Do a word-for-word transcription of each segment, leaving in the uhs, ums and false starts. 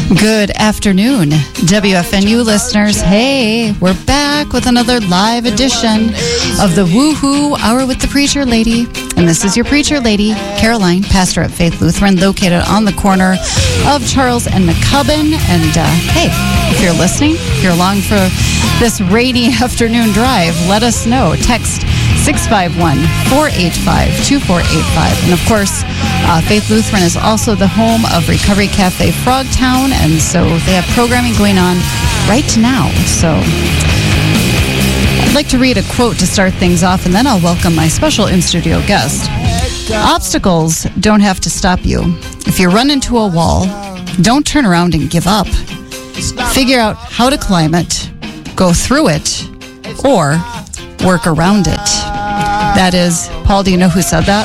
Good afternoon, W F N U listeners. Hey, we're back with another live edition of the Woohoo Hour with the Preacher Lady. And this is your Preacher Lady, Caroline, pastor at Faith Lutheran, located on the corner of Charles and McCubbin. And uh, hey, if you're listening, if you're along for this rainy afternoon drive, let us know. Text six five one, four eight five, two four eight five. And of course, uh, Faith Lutheran is also the home of Recovery Cafe Frogtown, and so they have programming going on right now. So I'd like to read a quote to start things off, and then I'll welcome my special in-studio guest. Obstacles don't have to stop you. If you run into a wall, don't turn around and give up. Figure out how to climb it, go through it, or work around it. That is, Paul, do you know who said that?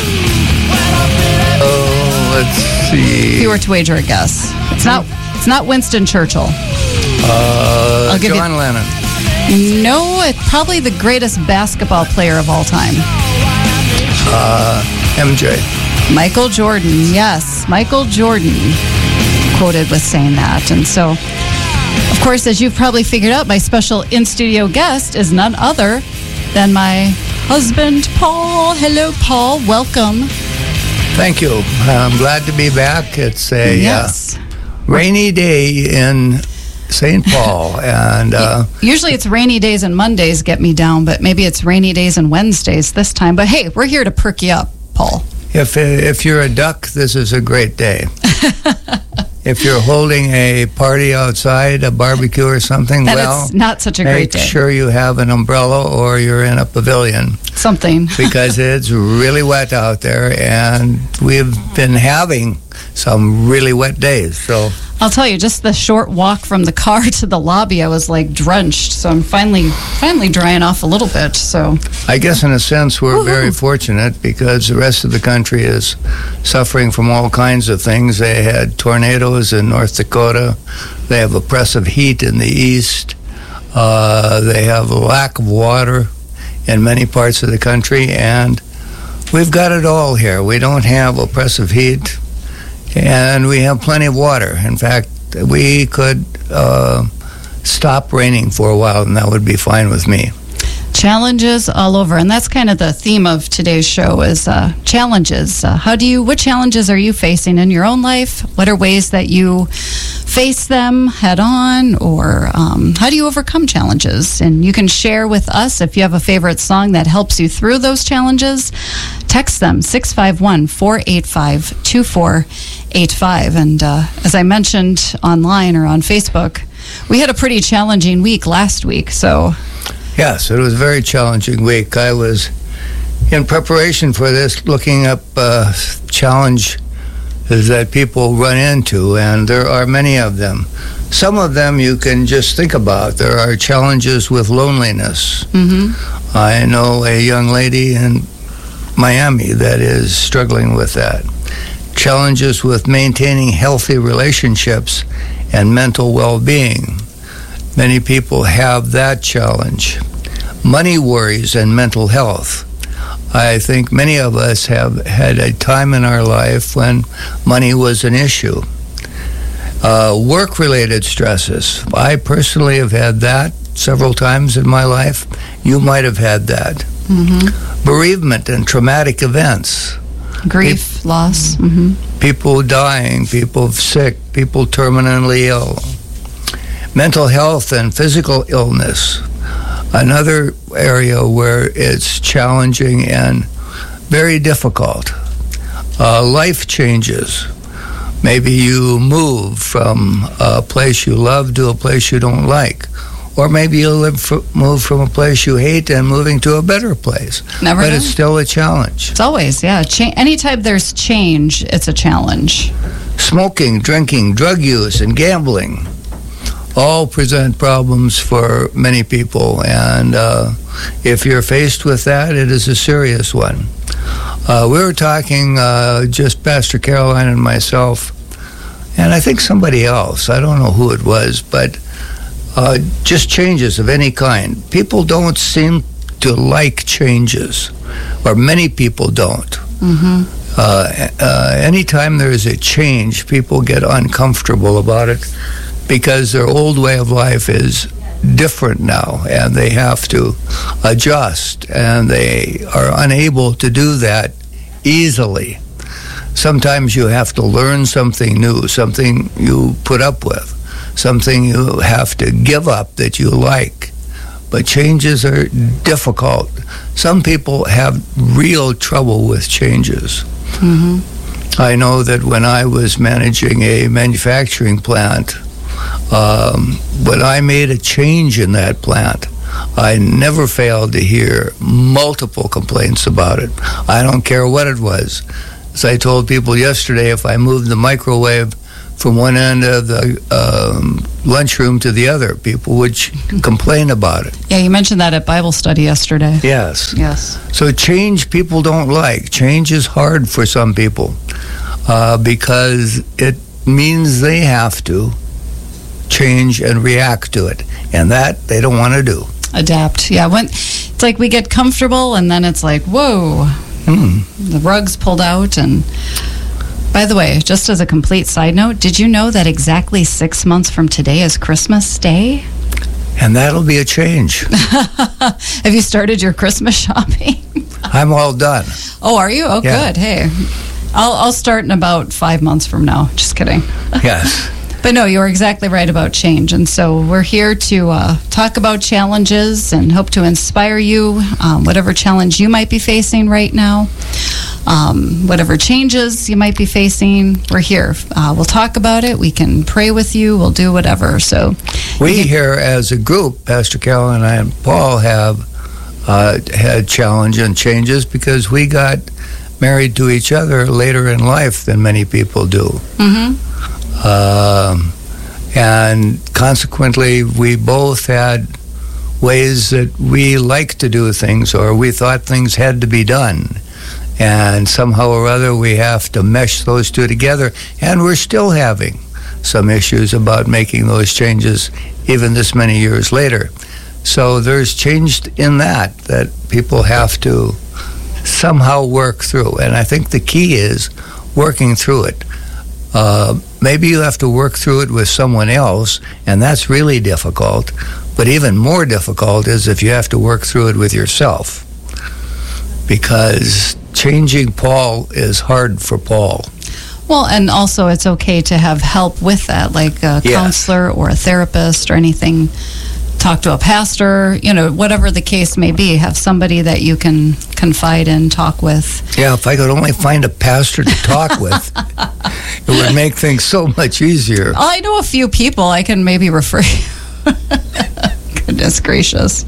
Oh, let's see. If you were to wager a guess. It's not It's not Winston Churchill. Uh, I'll give John you, Lennon. No, it's probably the greatest basketball player of all time. Uh, M J. Michael Jordan, yes. Michael Jordan quoted with saying that. And so, of course, as you've probably figured out, my special in-studio guest is none other than my husband, Paul. Hello, Paul. Welcome. Thank you. I'm glad to be back. It's a yes. uh, rainy day in Saint Paul. and uh, Usually it's rainy days and Mondays get me down, but maybe it's rainy days and Wednesdays this time. But hey, we're here to perk you up, Paul. If, if you're a duck, this is a great day. If you're holding a party outside, a barbecue or something, then well, it's not such a great day. Make sure you have an umbrella or you're in a pavilion. Something. Because it's really wet out there, and we've been having some really wet days. So I'll tell you, just the short walk from the car to the lobby, I was like drenched. So I'm finally, finally drying off a little bit. So I guess in a sense we're Woo-hoo. very fortunate because the rest of the country is suffering from all kinds of things. They had tornadoes in North Dakota. They have oppressive heat in the east. Uh, they have a lack of water in many parts of the country, and we've got it all here. We don't have oppressive heat, and we have plenty of water. In fact, we could uh, stop raining for a while, and that would be fine with me. Challenges all over, and that's kind of the theme of today's show is uh, challenges. Uh, how do you, what challenges are you facing in your own life? What are ways that you face them head on, or um, how do you overcome challenges? And you can share with us if you have a favorite song that helps you through those challenges. Text them, six five one, four eight five, two four eight five. And uh, as I mentioned online or on Facebook, we had a pretty challenging week last week, so... Yes, it was a very challenging week. I was, in preparation for this, looking up uh, challenges that people run into, and there are many of them. Some of them you can just think about. There are challenges with loneliness. Mm-hmm. I know a young lady in Miami that is struggling with that. Challenges with maintaining healthy relationships and mental well-being. Many people have that challenge. Money worries and mental health. I think many of us have had a time in our life when money was an issue. Uh, work-related stresses. I personally have had that several times in my life. You might have had that. Mm-hmm. Bereavement and traumatic events. Grief, Pe- loss. Mm-hmm. People dying, people sick, people terminally ill. Mental health and physical illness, another area where it's challenging and very difficult. Uh, life changes. Maybe you move from a place you love to a place you don't like. Or maybe you live for, move from a place you hate and moving to a better place. Never but know. It's still a challenge. It's always, yeah. Cha- anytime there's change, it's a challenge. Smoking, drinking, drug use, and gambling all present problems for many people, and uh, if you're faced with that, it is a serious one. Uh, we were talking, uh, just Pastor Caroline and myself, and I think somebody else, I don't know who it was, but uh, just changes of any kind. People don't seem to like changes, or many people don't. Mm-hmm. Uh, uh, anytime there is a change, people get uncomfortable about it because their old way of life is different now, and they have to adjust, and they are unable to do that easily. Sometimes you have to learn something new, something you put up with, something you have to give up that you like. But changes are difficult. Some people have real trouble with changes. Mm-hmm. I know that when I was managing a manufacturing plant, um, when I made a change in that plant, I never failed to hear multiple complaints about it. I don't care what it was. As I told people yesterday, if I moved the microwave from one end of the um, lunchroom to the other, people would ch- complain about it. Yeah, you mentioned that at Bible study yesterday. Yes. Yes. So change people don't like. Change is hard for some people uh, because it means they have to change and react to it, and that they don't want to do. Adapt. Yeah, when it's like we get comfortable, and then it's like, whoa, mm. the rug's pulled out. And by the way, just as a complete side note, did you know that exactly six months from today is Christmas Day? And that'll be a change. Have you started your Christmas shopping? I'm all done. Oh, are you? Oh, yeah. Good. Hey, I'll I'll start in about five months from now. Just kidding. Yes. But no, you're exactly right about change. And so we're here to uh, talk about challenges and hope to inspire you, um, whatever challenge you might be facing right now, um, whatever changes you might be facing, we're here. Uh, we'll talk about it. We can pray with you. We'll do whatever. So we can- here as a group, Pastor Carol and I and Paul have uh, had challenge and changes because we got married to each other later in life than many people do. Mm-hmm. Um, and consequently, we both had ways that we liked to do things, or we thought things had to be done. And somehow or other, we have to mesh those two together. And we're still having some issues about making those changes even this many years later. So there's change in that, that people have to somehow work through. And I think the key is working through it. Uh, maybe you have to work through it with someone else, and that's really difficult. But even more difficult is if you have to work through it with yourself. Because changing Paul is hard for Paul. Well, and also it's okay to have help with that, like a yes. counselor or a therapist or anything. Talk to a pastor, you know, whatever the case may be. Have somebody that you can confide in, talk with. Yeah, if I could only find a pastor to talk with, it would make things so much easier. I know a few people I can maybe refer you. Goodness gracious.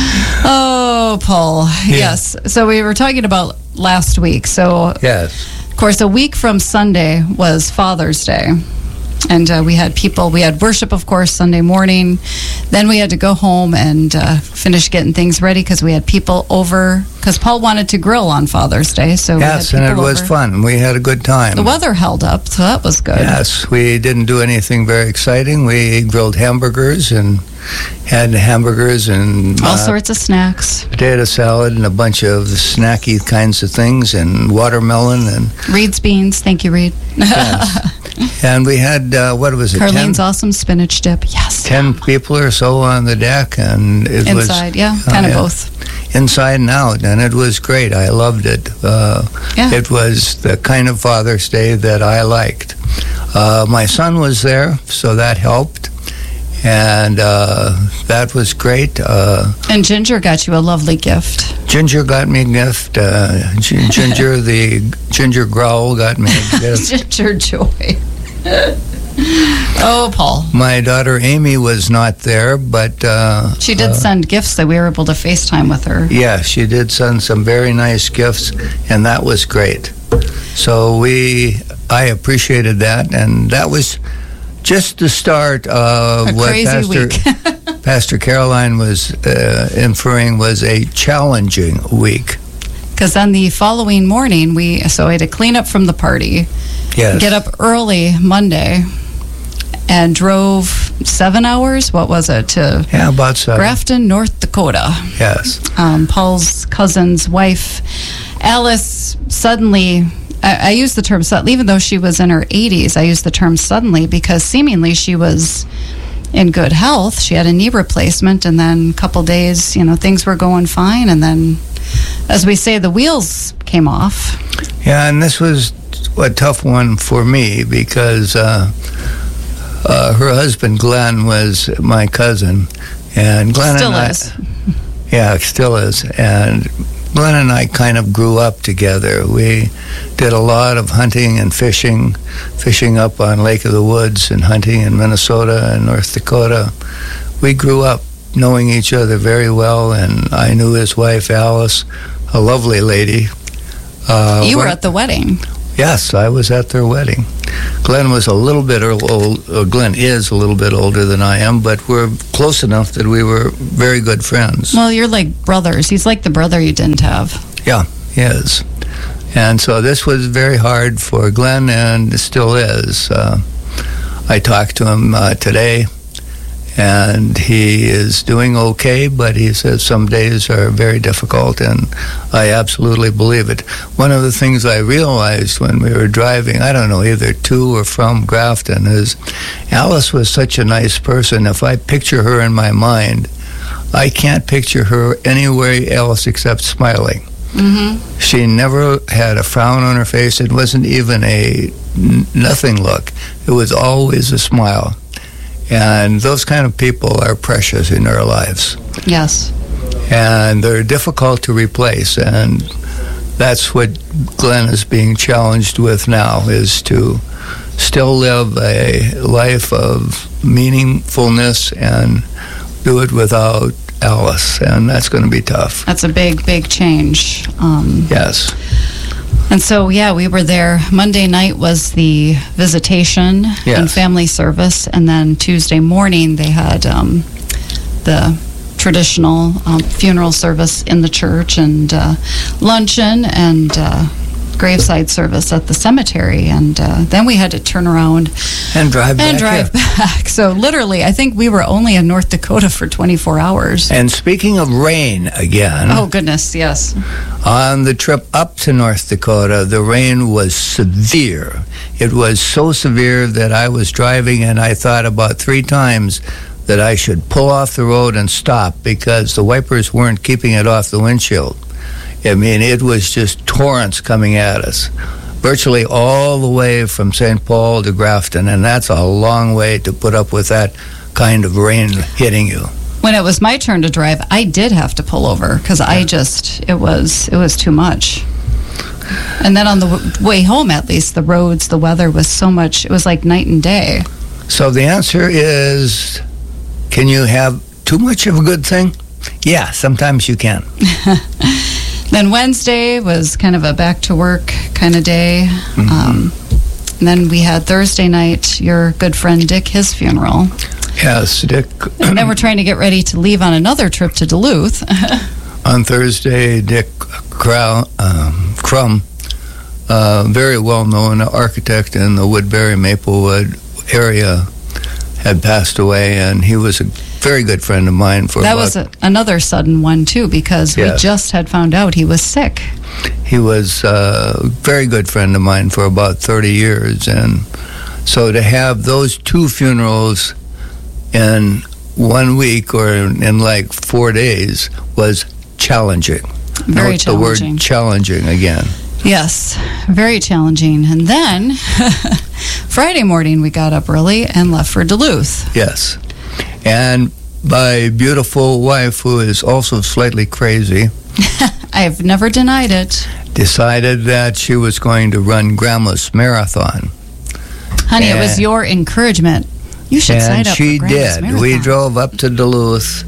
Oh, Paul. Yeah. Yes. So we were talking about last week. So, yes. Of course, a week from Sunday was Father's Day. And uh, we had people, we had worship, of course, Sunday morning. Then we had to go home and uh, finish getting things ready because we had people over, because Paul wanted to grill on Father's Day. So yes, we had and it over. was fun. We had a good time. The weather held up, so that was good. Yes, we didn't do anything very exciting. We grilled hamburgers and had hamburgers and all uh, sorts of snacks. Potato salad and a bunch of snacky kinds of things and watermelon and Reed's beans. Thank you, Reed. Yes. And we had, uh, what was it? Carlene's ten, awesome spinach dip. Yes. Ten people or so on the deck. And it Inside, was... Inside, yeah. Uh, kind of yeah. both. Inside and out. And it was great. I loved it. Uh, yeah. It was the kind of Father's Day that I liked. Uh, my son was there, so that helped. And uh, that was great. Uh, and Ginger got you a lovely gift. Ginger got me a gift. Uh, G- Ginger, the Ginger Growl, got me a gift. Ginger Joy. Oh, Paul. My daughter Amy was not there, but... Uh, she did uh, send gifts that we were able to FaceTime with her. Yeah, she did send some very nice gifts, and that was great. So we, I appreciated that, and that was... just the start of a what crazy Pastor, week. Pastor Caroline was uh, inferring was a challenging week. Because then the following morning, we so we had to clean up from the party, yes. get up early Monday, and drove seven hours, what was it, to yeah, about seven. Grafton, North Dakota. Yes. Um, Paul's cousin's wife, Alice, suddenly I, I use the term suddenly, even though she was in her eighties, I use the term suddenly because seemingly she was in good health. She had a knee replacement, and then a couple days, you know, things were going fine, and then, as we say, the wheels came off. Yeah, and this was a tough one for me because uh, uh, her husband, Glenn, was my cousin, and Glenn Still and is. I, yeah, still is, and Glenn and I kind of grew up together. We did a lot of hunting and fishing, fishing up on Lake of the Woods and hunting in Minnesota and North Dakota. We grew up knowing each other very well, and I knew his wife, Alice, a lovely lady. Uh, You were when- at the wedding. Yes, I was at their wedding. Glenn was a little bit old, or Glenn is a little bit older than I am, but we're close enough that we were very good friends. Well, you're like brothers. He's like the brother you didn't have. Yeah, he is. And so this was very hard for Glenn, and it still is. Uh, I talked to him uh, today, and he is doing okay, but he says some days are very difficult, and I absolutely believe it. One of the things I realized when we were driving, I don't know, either to or from Grafton, is Alice was such a nice person. If I picture her in my mind, I can't picture her anywhere else except smiling. Mm-hmm. She never had a frown on her face. It wasn't even a n- nothing look. It was always a smile. And those kind of people are precious in our lives. Yes. And they're difficult to replace. And that's what Glenn is being challenged with now, is to still live a life of meaningfulness and do it without Alice. And that's going to be tough. That's a big, big change. Um, Yes. And so, yeah, we were there. Monday night was the visitation Yes. and family service. And then Tuesday morning, they had um, the traditional um, funeral service in the church and uh, luncheon and uh, graveside service at the cemetery. And uh, then we had to turn around And drive back and drive here. back. So literally, I think we were only in North Dakota for twenty-four hours. And speaking of rain again, Oh, goodness, yes. on the trip up to North Dakota, the rain was severe. It was so severe that I was driving and I thought about three times that I should pull off the road and stop because the wipers weren't keeping it off the windshield. I mean, it was just torrents coming at us, virtually all the way from Saint Paul to Grafton, and that's a long way to put up with that kind of rain hitting you. When it was my turn to drive, I did have to pull over because I just it was it was too much. And then on the w- way home, at least the roads, the weather was so much. It was like night and day. So the answer is, can you have too much of a good thing? Yeah, sometimes you can. Then Wednesday was kind of a back to work kind of day. Mm-hmm. Um, and then we had Thursday night, your good friend Dick, his funeral. Yes, Dick. And then we're trying to get ready to leave on another trip to Duluth. On Thursday, Dick Crow, um, Crum, uh, very well-known architect in the Woodbury Maplewood area, had passed away, and he was a very good friend of mine for That about, was a, another sudden one, too, because we Yes. just had found out he was sick. he was a very good friend of mine for about thirty years, and so to have those two funerals in one week or in, in like four days was challenging. Very Note the word challenging. challenging again. Yes, very challenging. And then Friday morning, we got up early and left for Duluth. Yes. And my beautiful wife, who is also slightly crazy, I've never denied it. decided that she was going to run Grandma's Marathon. Honey, it was And- your encouragement. You should sign And up she for Grandma's did. Marathon. We drove up to Duluth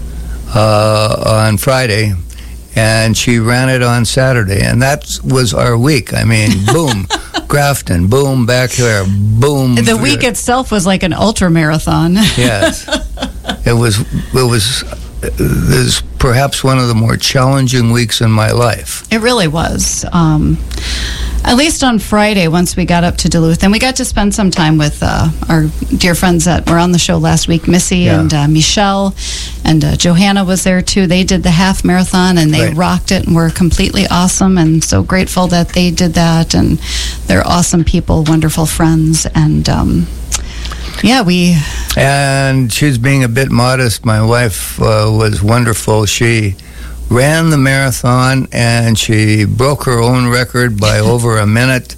uh, on Friday, and she ran it on Saturday. And that was our week. I mean, boom, Grafton, boom, back here, boom. The week itself was like an ultra marathon. Yes. It was, it was, this is perhaps one of the more challenging weeks in my life. It really was. Um, At least on Friday, once we got up to Duluth, and we got to spend some time with uh, our dear friends that were on the show last week, Missy Yeah. and uh, Michelle, and uh, Johanna was there too. They did the half marathon, and they Right. rocked it and were completely awesome, and so grateful that they did that, and they're awesome people, wonderful friends, and um, yeah, we... And she's being a bit modest. My wife uh, was wonderful. She ran the marathon, and she broke her own record by over a minute,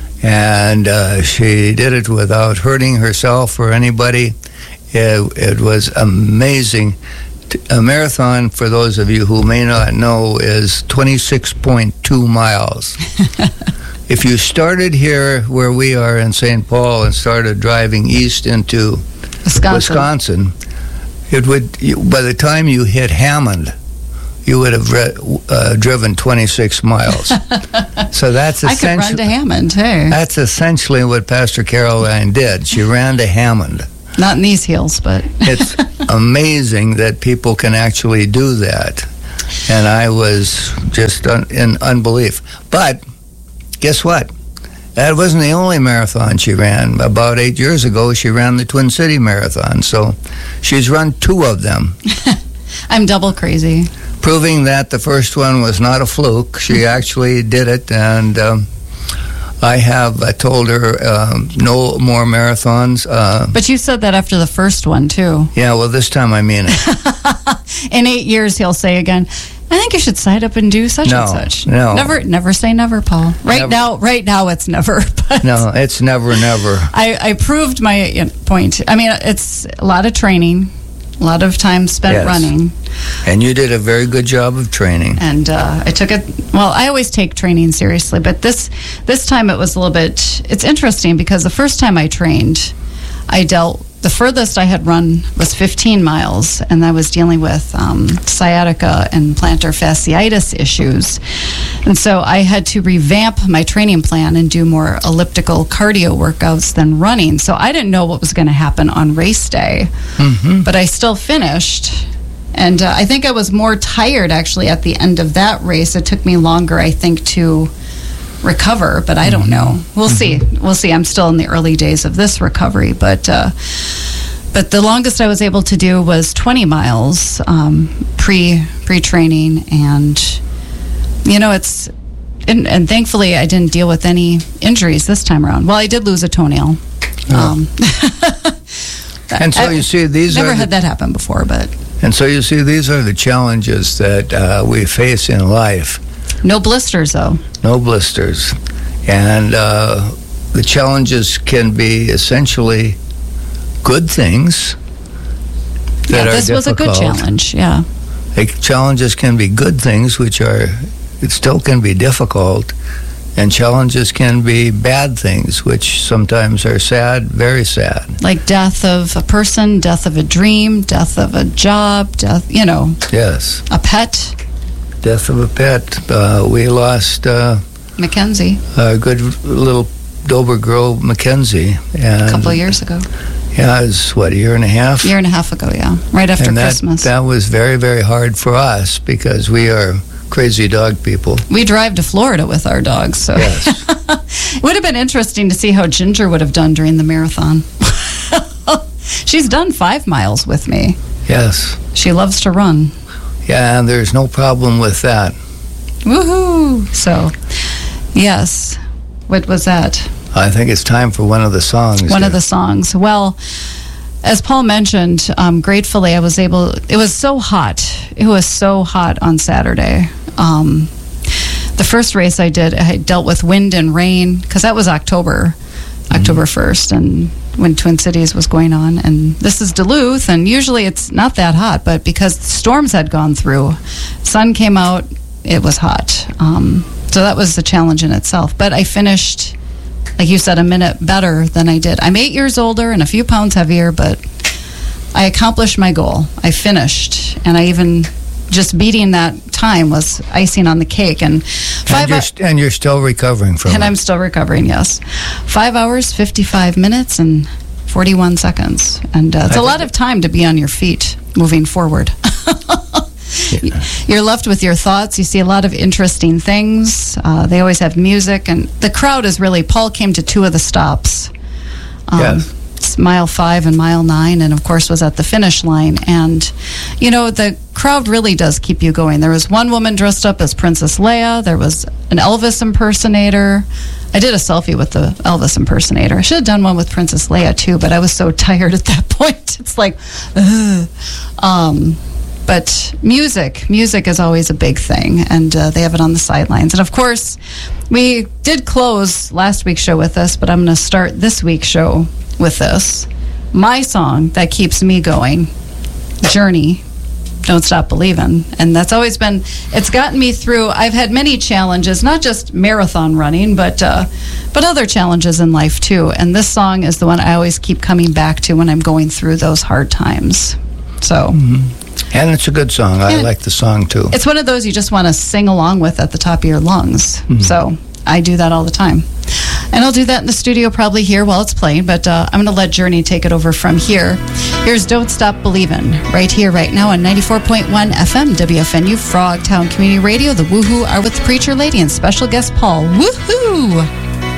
and uh, she did it without hurting herself or anybody. It, it was amazing. A marathon, for those of you who may not know, is twenty-six point two miles. If you started here where we are in Saint Paul and started driving east into Wisconsin. Wisconsin, it would, you, by the time you hit Hammond, you would have re- uh, driven twenty-six miles. So that's I could run essentially to Hammond, hey. that's essentially what Pastor Caroline did. She ran to Hammond. Not in these heels, but... It's amazing that people can actually do that, and I was just un- in unbelief. But guess what? That wasn't the only marathon she ran. About eight years ago, she ran the Twin City Marathon. So she's run two of them, I'm double crazy. proving that the first one was not a fluke. She actually did it, and um, I have I told her um, no more marathons. Uh, But you said that after the first one, too. yeah, well, this time I mean it. In eight years, he'll say again, I think you should sign up and do such No, and such. no. Never never say never, Paul. Right Never. now, right now it's never. But No, it's never, never. I, I proved my you know, point. I mean, it's a lot of training, a lot of time spent Yes. running. And you did a very good job of training. And uh, I took it, well, I always take training seriously, but this this time it was a little bit, it's interesting because the first time I trained, I dealt, the furthest I had run was fifteen miles, and I was dealing with um, sciatica and plantar fasciitis issues. And so I had to revamp my training plan and do more elliptical cardio workouts than running. So I didn't know what was going to happen on race day, Mm-hmm. but I still finished. And uh, I think I was more tired actually at the end of that race. It took me longer, I think, to recover, but I don't know. We'll see. We'll see. I'm still in the early days of this recovery, but uh, but the longest I was able to do was twenty miles um, pre pre training, and you know it's. And, and thankfully, I didn't deal with any injuries this time around. Well, I did lose a toenail. Um, And so I- you see, these never are had the, that happen before, but and so you see, these are the challenges that uh, we face in life. no blisters though. No blisters, and uh, the challenges can be essentially good things that Yeah, are this was a good difficult. challenge. Yeah. Like, challenges can be good things, which are it still can be difficult, and challenges can be bad things, which sometimes are sad, very sad. Like death of a person, death of a dream, death of a job, death, you know, Yes, a pet, death of a pet. Uh, we lost uh, Mackenzie, a good little Dober girl, Mackenzie, and a couple of years ago. yeah, it was what, a year and a half. Year and a half ago, yeah. Right after and that, Christmas. that was very, very hard for us because we are crazy dog people. We drive to Florida with our dogs, so Yes. it would have been interesting to see how Ginger would have done during the marathon. She's done five miles with me. Yes. She loves to run. Yeah, and there's no problem with that. Woohoo! So, yes. What was that? I think it's time for one of the songs. One to- of the songs. Well, as Paul mentioned, um, gratefully I was able, it was so hot. It was so hot on Saturday. Um, the first race I did, I dealt with wind and rain because that was October, October first, and when Twin Cities was going on. And this is Duluth, and usually it's not that hot, but because storms had gone through, sun came out, it was hot. Um, so that was the challenge in itself. But I finished, like you said, a minute better than I did. I'm eight years older and a few pounds heavier, but I accomplished my goal. I finished, and I even just beating that time was icing on the cake. And five and, you're, st- and you're still recovering from and it. I'm still recovering. Yes, five hours, fifty-five minutes, and forty-one seconds, and uh, it's I a lot think- of time to be on your feet moving forward. Yeah. You're left with your thoughts. You see a lot of interesting things. Uh, they always have music, and the crowd is really. Paul came to two of the stops. Um, Yes. Mile five and mile nine, and of course was at the finish line. And you know, the crowd really does keep you going. There was one woman dressed up as Princess Leia. There was an Elvis impersonator. I did a selfie with the Elvis impersonator. I should have done one with Princess Leia too, but I was so tired at that point. It's like, ugh. Um, but music, music is always a big thing, and uh, they have it on the sidelines. And of course, we did close last week's show with this, but I'm going to start this week's show with this. My song that keeps me going, Journey, Don't Stop Believing. And that's always been, it's gotten me through. I've had many challenges, not just marathon running, but uh, but other challenges in life too. And this song is the one I always keep coming back to when I'm going through those hard times. So, Mm-hmm. And it's a good song. I Yeah. like the song too. it's one of those you just want to sing along with at the top of your lungs. Mm-hmm. So I do that all the time. And I'll do that in the studio probably here while it's playing, but uh, I'm going to let Journey take it over from here. Here's Don't Stop Believin', right here, right now on ninety-four point one F M W F N U, Frogtown Community Radio, the Woohoo Are with the Preacher Lady and special guest Paul. Woohoo!